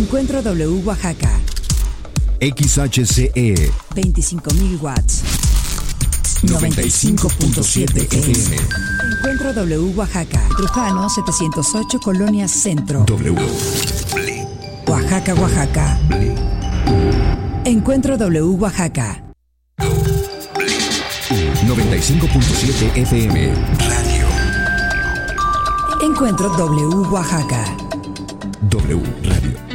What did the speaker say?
Encuentro W Oaxaca. XHCE 25.000 watts. 95.7 FM. Encuentro W Oaxaca. Trujano 708 Colonia Centro. W. Oaxaca, Oaxaca. Encuentro W Oaxaca. 95.7 FM. Radio. Encuentro W Oaxaca. W Radio.